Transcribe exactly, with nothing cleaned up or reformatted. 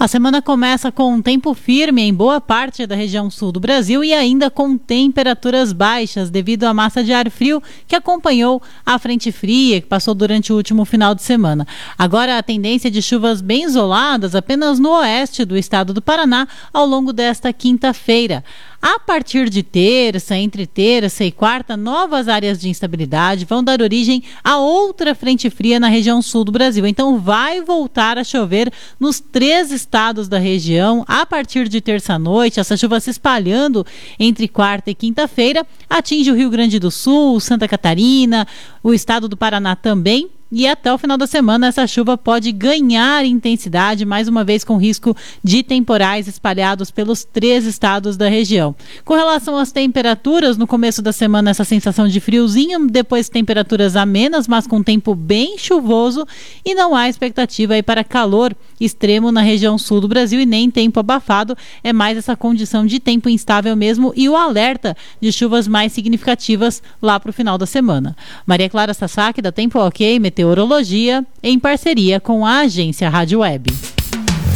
A semana começa com um tempo firme em boa parte da região sul do Brasil e ainda com temperaturas baixas devido à massa de ar frio que acompanhou a frente fria que passou durante o último final de semana. Agora a tendência de chuvas bem isoladas apenas no oeste do estado do Paraná ao longo desta quinta-feira. A partir de terça, entre terça e quarta, novas áreas de instabilidade vão dar origem a outra frente fria na região sul do Brasil. Então vai voltar a chover nos três estados da região a partir de terça-noite. Essa chuva se espalhando entre quarta e quinta-feira atinge o Rio Grande do Sul, Santa Catarina, o estado do Paraná também. E até o final da semana essa chuva pode ganhar intensidade, mais uma vez com risco de temporais espalhados pelos três estados da região. Com relação às temperaturas, no começo da semana essa sensação de friozinho, depois temperaturas amenas, mas com tempo bem chuvoso e não há expectativa aí para calor extremo na região sul do Brasil e nem tempo abafado, é mais essa condição de tempo instável mesmo e o alerta de chuvas mais significativas lá para o final da semana. Maria Clara Sasaki, da Tempo Ok, Meteorologia, em parceria com a agência Rádio Web.